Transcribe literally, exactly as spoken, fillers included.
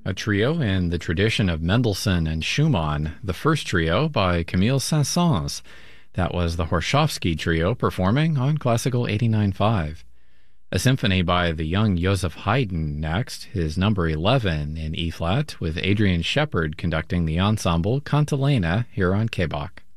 A trio in the tradition of Mendelssohn and Schumann, the first trio by Camille Saint-Saëns. That was the Horshofsky Trio performing on Classical eighty-nine point five. A symphony by the young Joseph Haydn next, his number eleven in E-flat, with Adrian Shepard conducting the ensemble Cantilena here on K B O C.